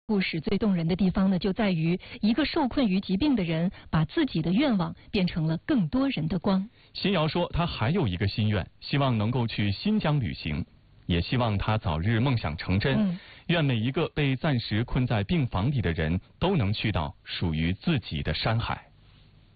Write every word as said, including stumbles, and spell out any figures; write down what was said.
故事最动人的地方呢，就在于一个受困于疾病的人，把自己的愿望变成了更多人的光。 辛瑶说，他还有一个心愿，希望能够去新疆旅行，也希望他早日梦想成真。嗯、愿每一个被暂时困在病房里的人都能去到属于自己的山海。